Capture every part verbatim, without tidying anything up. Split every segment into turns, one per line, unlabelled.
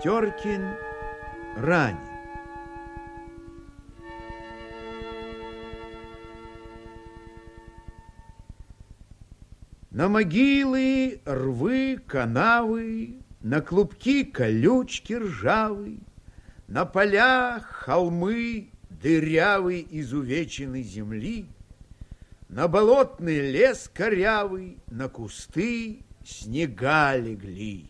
Теркин ранен. На могилы, рвы, канавы, на клубки колючки ржавы, на поля, холмы, дырявый изувеченной земли, на болотный лес корявый, на кусты снега легли.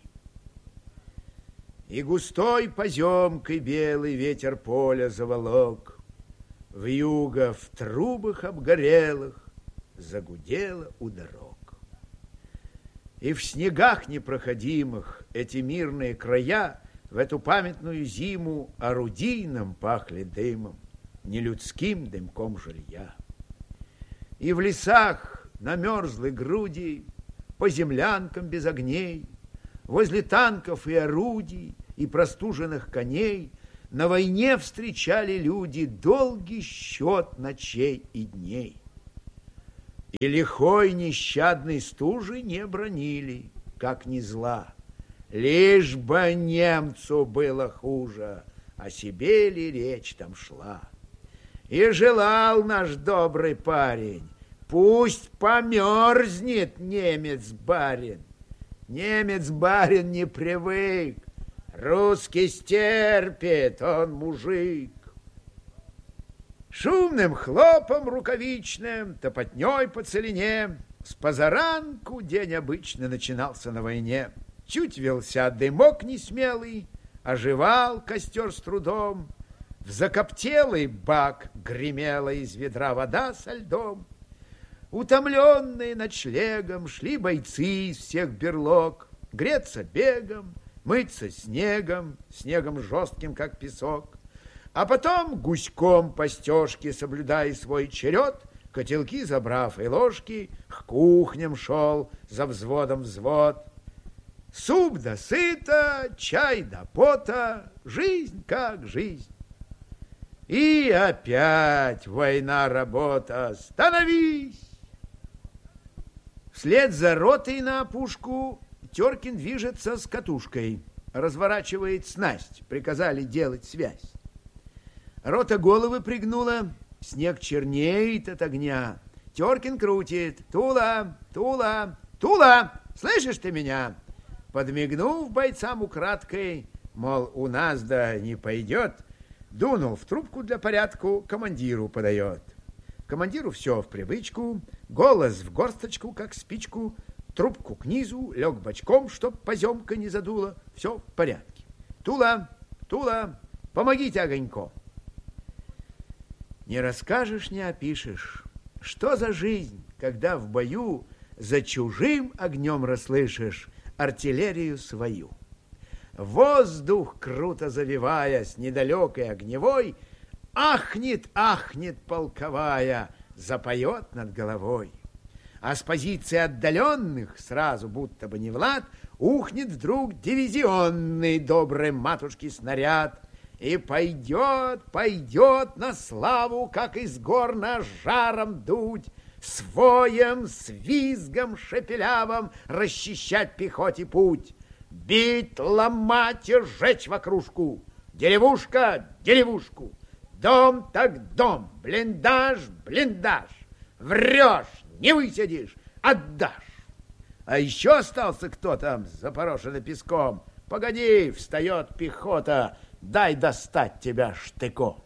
И густой поземкой белый ветер поля заволок, вьюга в трубах обгорелых загудела у дорог. И в снегах непроходимых эти мирные края в эту памятную зиму орудийным пахли дымом, нелюдским дымком жилья. И в лесах на мерзлой груди, по землянкам без огней, возле танков и орудий, и простуженных коней на войне встречали люди долгий счет ночей и дней. И лихой нещадной стужи не бронили, как ни зла. Лишь бы немцу было хуже, о себе ли речь там шла. И желал наш добрый парень, пусть померзнет немец-барин. Немец-барин не привык, русский стерпит, он мужик. Шумным хлопом рукавичным, топотней по целине, с позаранку день обычно начинался на войне. Чуть велся дымок несмелый, оживал костер с трудом, в закоптелый бак гремела из ведра вода со льдом. Утомленные ночлегом шли бойцы из всех берлог, греться бегом, мыться снегом, снегом жестким, как песок. А потом гуськом по стежке, соблюдая свой черед, котелки забрав и ложки, к кухням шел за взводом взвод. Суп да сыта, чай да пота, жизнь как жизнь. И опять война, работа, становись! Вслед за ротой на опушку Теркин движется с катушкой, разворачивает снасть, приказали делать связь. Рота головы пригнула, снег чернеет от огня. Теркин крутит. Тула, Тула, Тула, слышишь ты меня? Подмигнув бойцам украдкой, мол, у нас да не пойдет, дунул в трубку для порядку, командиру подает. Командиру все в привычку, голос в горсточку, как спичку, трубку к низу, лег бочком, чтоб поземка не задула, все в порядке. Тула, Тула, помогите огонько. Не расскажешь, не опишешь, что за жизнь, когда в бою за чужим огнем расслышишь артиллерию свою. Воздух, круто завиваясь, недалекой огневой, ахнет, ахнет полковая, запоет над головой. А с позиции отдаленных, сразу будто бы не в лад, ухнет вдруг дивизионный доброй матушки снаряд, и пойдет, пойдет на славу, как из гор на жаром дуть, с воем, с визгом шепелявым расчищать пехоте путь, бить, ломать и сжечь вокружку, деревушка, деревушку, дом так дом, блиндаж, блиндаж, врешь, не высидишь, отдашь. А еще остался кто там запорошенный песком? Погоди, встает пехота, дай достать тебя штыком.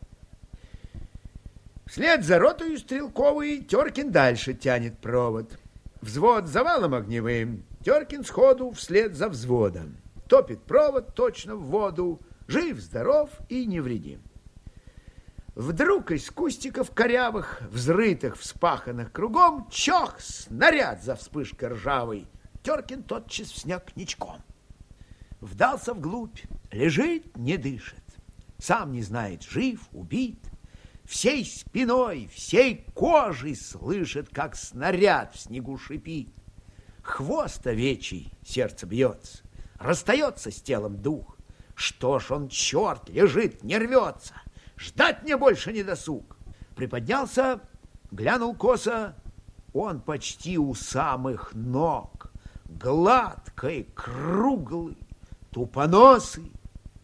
Вслед за ротою стрелковой Теркин дальше тянет провод. Взвод завалом огневым, Теркин сходу вслед за взводом. Топит провод точно в воду, жив-здоров и невредим. Вдруг из кустиков корявых, взрытых, вспаханных кругом, чох, снаряд за вспышкой ржавой. Теркин тотчас в снег ничком. Вдался вглубь, лежит, не дышит. Сам не знает, жив, убит. Всей спиной, всей кожей слышит, как снаряд в снегу шипит. Хвост овечий, сердце бьется, расстается с телом дух. Что ж он, черт, лежит, не рвется, ждать мне больше не досуг. Приподнялся, глянул косо, он почти у самых ног, гладкой, круглый, тупоносый,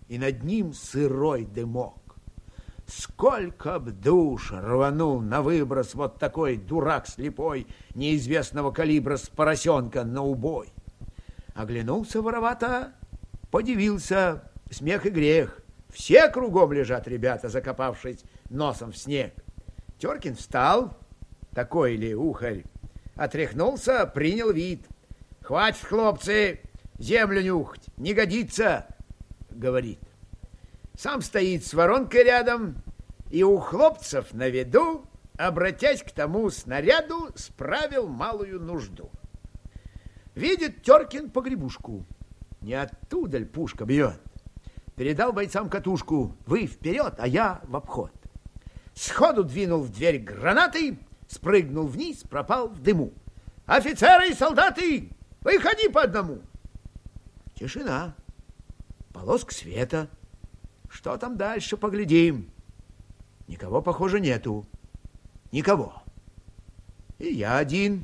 и над ним сырой дымок. Сколько б душ рванул на выброс вот такой дурак слепой неизвестного калибра с поросенка на убой. Оглянулся воровато, подивился, смех и грех. Все кругом лежат ребята, закопавшись носом в снег. Теркин встал, такой ли ухарь, отряхнулся, принял вид. «Хватит, хлопцы, землю нюхать, не годится», — говорит. Сам стоит с воронкой рядом и у хлопцев на виду, обратясь к тому снаряду, справил малую нужду. Видит Теркин погребушку. Не оттуда ль пушка бьет? Передал бойцам катушку. Вы вперед, а я в обход. Сходу двинул в дверь гранатой, спрыгнул вниз, пропал в дыму. «Офицеры и солдаты, выходи по одному!» Тишина, полоска света. Что там дальше, поглядим. Никого, похоже, нету. Никого. И я один.